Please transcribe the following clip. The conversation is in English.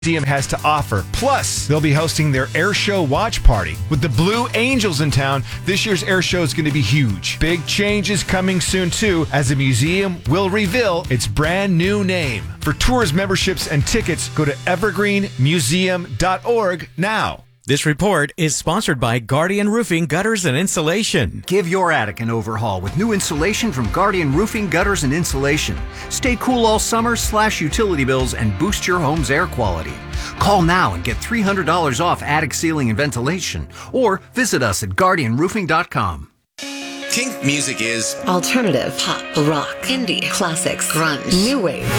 museum has to offer. Plus, they'll be hosting their air show watch party. With the Blue Angels in town, this year's air show is going to be huge. Big changes coming soon, too, as the museum will reveal its brand new name. For tours, memberships, and tickets, go to evergreenmuseum.org now. This report is sponsored by Guardian Roofing Gutters and Insulation. Give your attic an overhaul with new insulation from Guardian Roofing Gutters and Insulation. Stay cool all summer, slash utility bills, and boost your home's air quality. Call now and get $300 off attic ceiling and ventilation, or visit us at guardianroofing.com. Kink music is alternative, pop, rock, indie, classics, grunge, new wave,